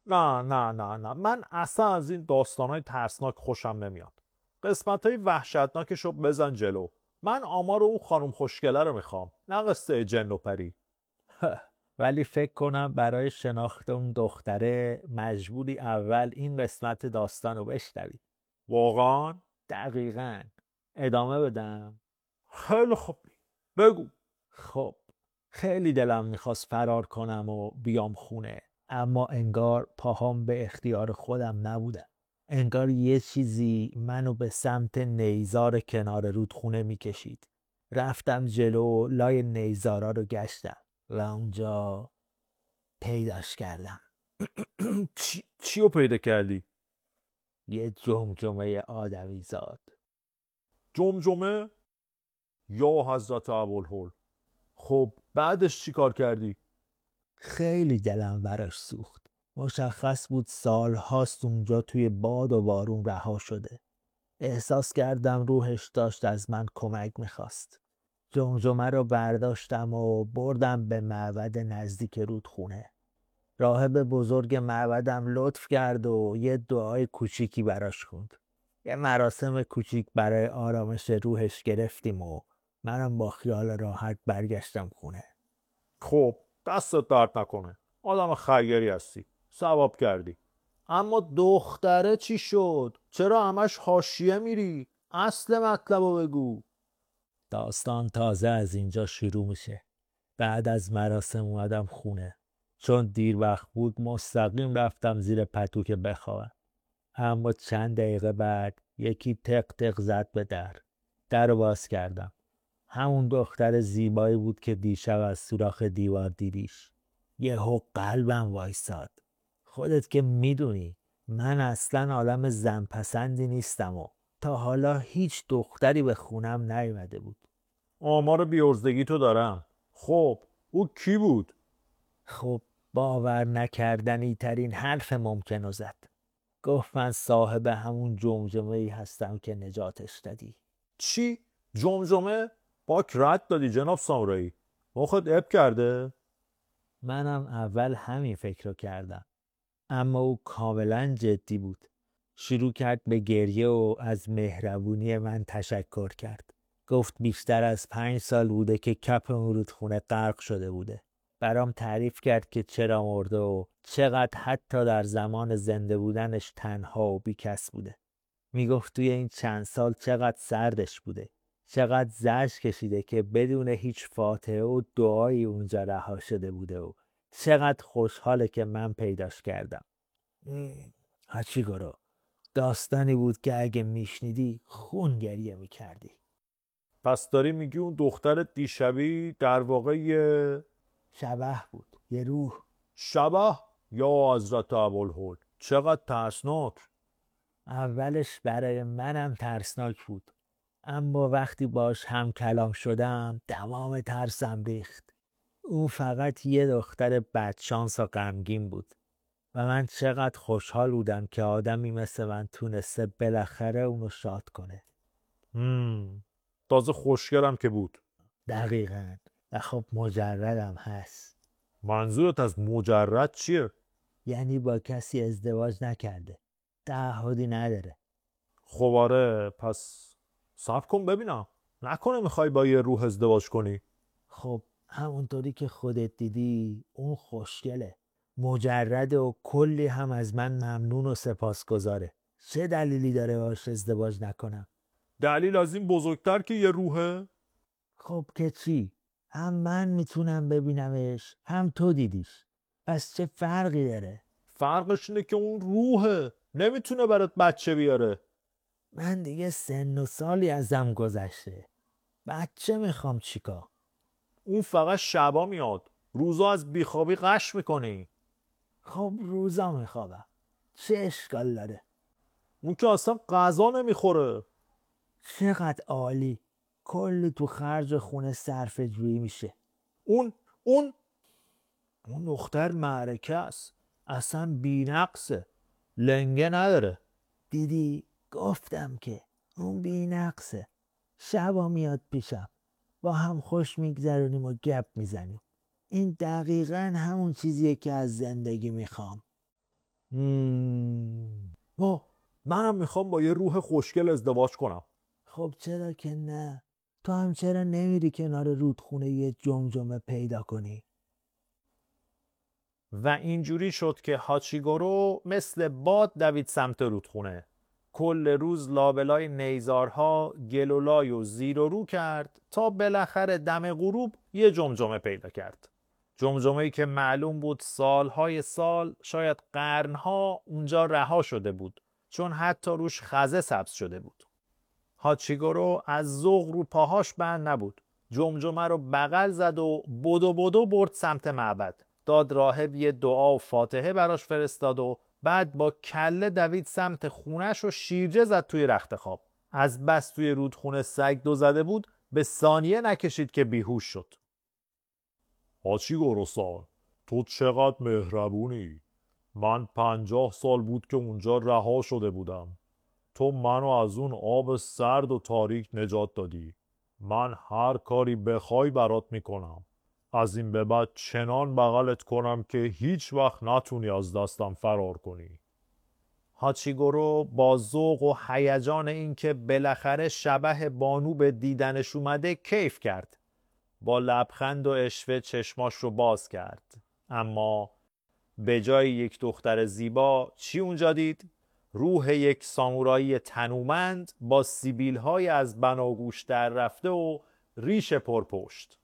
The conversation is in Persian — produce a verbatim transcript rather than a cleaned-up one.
نه نه نه نه من اصلا از این داستانهای ترسناک خوشم نمیاد. قسمت های وحشتناکشو بزن جلو. من آمار اون خانم خوشگله رو میخوام، نه قصه جن و پری. ولی فکر کنم برای شناخت اون دختره مجبوری اول این قسمت داستان رو بشنوی. واقعا؟ دقیقاً. ادامه بدم؟ خیلی خوب، بگو. خب، خیلی دلم میخواست فرار کنم و بیام خونه، اما انگار پاهام به اختیار خودم نبودن. انگار یه چیزی منو به سمت نیزار کنار رودخونه میکشید. رفتم جلو، لای نیزارا رو گشتم و اونجا پیداش کردم. چی چیو پیدا کردی؟ یه جمجمه آدمی زاد. جمجمه؟ یا حضرت ابوالهول. خب بعدش چی کار کردی؟ خیلی دلم براش سوخت. مشخص بود سالهاست اونجا توی باد و بارون رها شده. احساس کردم روحش داشت از من کمک میخواست. جمجمه رو برداشتم و بردم به معبد نزدیک رودخونه. راهب بزرگ معبدم لطف کرد و یه دعای کوچیکی براش خوند. یه مراسم کوچیک برای آرامش روحش گرفتیم و منم با خیال راحت برگشتم خونه. خب دستت درد نکنه، آدم خیری هستی، ثواب کردی. اما دختره چی شد؟ چرا همش حاشیه میری؟ اصل مطلب رو بگو. داستان تازه از اینجا شروع میشه. بعد از مراسم اومدم خونه. چون دیر وقت بود مستقیم رفتم زیر پتو که بخوابم. اما چند دقیقه بعد یکی تق تق زد به در. در رو باز کردم. همون دختر زیبایی بود که دیشب از سوراخ دیوار دیدیش. یهو قلبم وایساد. خودت که میدونی من اصلا آدم زن پسندی نیستم و تا حالا هیچ دختری به خونم نیومده بود. آمار بیورزگی تو دارم. خب او کی بود؟ خب، باور نکردنی ترین حرف ممکن رو زد. گفت من صاحب همون جمجمه ای هستم که نجاتش دادی. چی؟ جمجمه؟ پاک رد دادی جناب سامورایی. مخت اب کرده؟ منم اول همین فکر رو کردم، اما او کاملا جدی بود. شروع کرد به گریه و از مهربونی من تشکر کرد. گفت بیشتر از پنج سال بوده که کپ اون رودخونه غرق شده بوده. برام تعریف کرد که چرا مرده و چقدر حتی در زمان زنده بودنش تنها و بیکس بوده. میگفت توی این چند سال چقدر سردش بوده، چقدر زجر کشیده که بدون هیچ فاتحه و دعایی اونجا رها شده بوده و چقدر خوشحاله که من پیداش کردم. هاچیگورو، داستانی بود که اگه میشنیدی خون گریه میکردی. پس داری میگی اون دختر دیشبی در واقع یه شبح بود، یه روح. شبح؟ یا حضرت ابوالهول، چقدر ترسناک. اولش برای منم ترسناک بود، اما وقتی باش هم کلام شدم تمام ترسم ریخت. او فقط یه دختر بدشانس و غمگین بود و من چقدر خوشحال بودم که آدمی مثل من تونسته بالاخره اونو شاد کنه. هم. تازه خوشگرم که بود. دقیقاً. و خب مجردم هست. منظورت از مجرد چیه؟ یعنی با کسی ازدواج نکرده، تعهدی نداره. خب آره، پس صبر کن ببینم، نکنه میخوای با یه روح ازدواج کنی؟ خب همونطوری که خودت دیدی اون خوشگله، مجرده و کلی هم از من ممنون و سپاسگزاره. چه دلیلی داره باش ازدواج نکنم؟ دلیل از این بزرگتر که یه روحه؟ خب که چی؟ هم من میتونم ببینمش هم تو دیدیش، پس چه فرقی داره؟ فرقش اینه که اون روحه، نمیتونه برات بچه بیاره. من دیگه سن و سالی ازم گذشته، بچه میخوام چیکار؟ اون فقط شبا میاد، روزا از بیخوابی قش میکنی. خب روزا میخوابم، چه اشکال داره؟ اون که اصلا غذا نمیخوره. چقدر عالی، کلی تو خرج خونه صرف جویی میشه. اون اون اون دختر معرکه است، اصلا بینقصه، لنگه نداره. دیدی؟ گفتم که اون بی نقصه. شبا میاد پیشم، با هم خوش میگذرونیم و گپ میزنیم. این دقیقا همون چیزیه که از زندگی میخوام. مم. آه منم میخوام با یه روح خوشگل ازدواج کنم. خب چرا که نه؟ تو هم چرا نمیری کنار رودخونه یه جمجمه پیدا کنی؟ و اینجوری شد که هاچیگورو مثل باد دوید سمت رودخونه. کل روز لابلای نیزارها گلولای و زیر و رو کرد تا بالاخره دم غروب یه جمجمه پیدا کرد. جمجمه‌ای که معلوم بود سالهای سال، شاید قرنها اونجا رها شده بود، چون حتی روش خزه سبز شده بود. هاچیگورو از ذوق رو پاهاش بند نبود. جمجمه رو بغل زد و بدو بدو برد سمت معبد. داد راهب یه دعا و فاتحه براش فرستاد و بعد با کله دوید سمت خونش و شیرجه زد توی رخت خواب. از بس توی رودخونه سگ دو زده بود، به ثانیه نکشید که بیهوش شد. هاچیگورو سان، تو چقدر مهربونی. من پنجاه سال بود که اونجا رها شده بودم. تو منو از اون آب سرد و تاریک نجات دادی. من هر کاری بخوای برات میکنم. از این به بعد چنان بغلت کنم که هیچ وقت نتونی از دستم فرار کنی. هاچیگورو با ذوق و هیجان اینکه بالاخره شبح بانو به دیدنش اومده کیف کرد. با لبخند و اشوه چشماش رو باز کرد. اما به جای یک دختر زیبا چی اونجا دید؟ روح یک سامورایی تنومند با سیبیل‌های از بناگوش در رفته و ریش پرپشت.